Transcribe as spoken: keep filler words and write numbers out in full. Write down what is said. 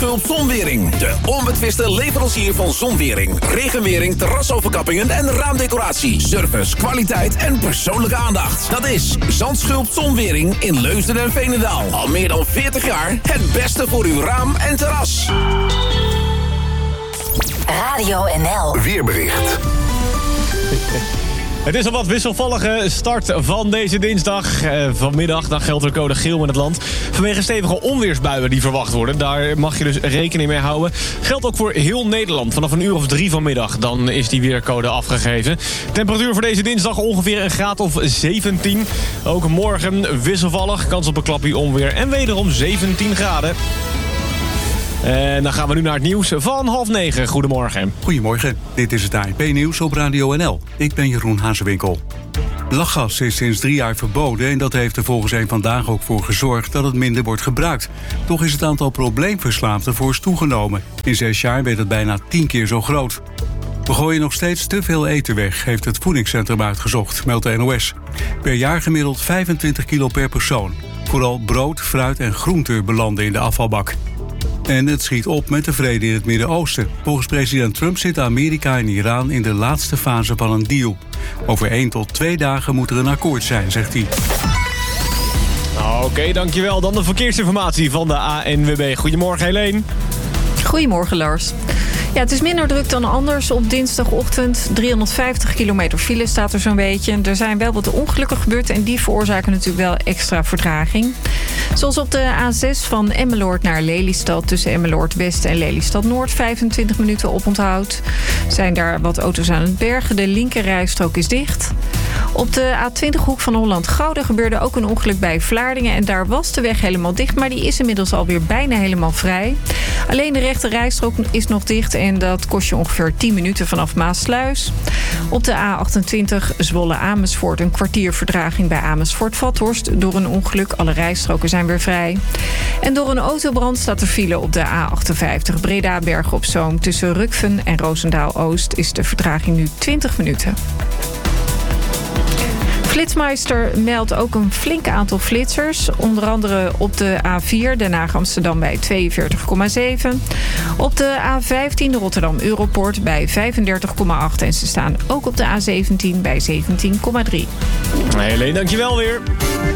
Zandschulp Zonwering. De onbetwiste leverancier van zonwering, regenwering, terrasoverkappingen en raamdecoratie. Service, kwaliteit en persoonlijke aandacht. Dat is Zandschulp Zonwering in Leusden en Veenendaal. Al meer dan veertig jaar het beste voor uw raam en terras. Radio N L. Weerbericht. Het is een wat wisselvallige start van deze dinsdag. Eh, vanmiddag dan geldt er code geel in het land. Vanwege stevige onweersbuien die verwacht worden. Daar mag je dus rekening mee houden. Geldt ook voor heel Nederland. Vanaf een uur of drie vanmiddag dan is die weercode afgegeven. Temperatuur voor deze dinsdag ongeveer een graad of zeventien. Ook morgen wisselvallig. Kans op een klappie onweer en wederom zeventien graden. En dan gaan we nu naar het nieuws van half negen. Goedemorgen. Goedemorgen, dit is het A N P-nieuws op Radio N L. Ik ben Jeroen Hazewinkel. Lachgas is sinds drie jaar verboden en dat heeft er volgens een Vandaag ook voor gezorgd dat het minder wordt gebruikt. Toch is het aantal probleemverslaafden fors toegenomen. In zes jaar werd het bijna tien keer zo groot. We gooien nog steeds te veel eten weg, heeft het voedingscentrum uitgezocht, meldt de N O S. Per jaar gemiddeld vijfentwintig kilo per persoon. Vooral brood, fruit en groenten belanden in de afvalbak. En het schiet op met de vrede in het Midden-Oosten. Volgens president Trump zitten Amerika en Iran in de laatste fase van een deal. Over één tot twee dagen moet er een akkoord zijn, zegt hij. Oké, okay, dankjewel. Dan de verkeersinformatie van de A N W B. Goedemorgen, Helene. Goedemorgen, Lars. Ja, het is minder druk dan anders op dinsdagochtend. driehonderdvijftig kilometer file staat er zo'n beetje. Er zijn wel wat ongelukken gebeurd en die veroorzaken natuurlijk wel extra vertraging. Zoals op de A zes van Emmeloord naar Lelystad. Tussen Emmeloord West en Lelystad Noord vijfentwintig minuten oponthoud. Zijn daar wat auto's aan het bergen. De linkerrijstrook is dicht. Op de A twintig hoek van Holland-Gouda gebeurde ook een ongeluk bij Vlaardingen. En daar was de weg helemaal dicht, maar die is inmiddels alweer bijna helemaal vrij. Alleen de rechter rijstrook is nog dicht en dat kost je ongeveer tien minuten vanaf Maasluis. Op de A achtentwintig Zwolle-Amersfoort een kwartier vertraging bij Amersfoort-Vathorst door een ongeluk. Alle rijstroken zijn weer vrij. En door een autobrand staat er file op de A achtenvijftig Breda-Bergen op Zoom. Tussen Rukven en Roosendaal-Oost is de vertraging nu twintig minuten. Flitsmeister meldt ook een flink aantal flitsers. Onder andere op de A vier Den Haag-Amsterdam bij tweeënveertig komma zeven. Op de A vijftien de Rotterdam-Europoort bij vijfendertig komma acht. En ze staan ook op de A zeventien bij zeventien komma drie. Helene, dankjewel weer.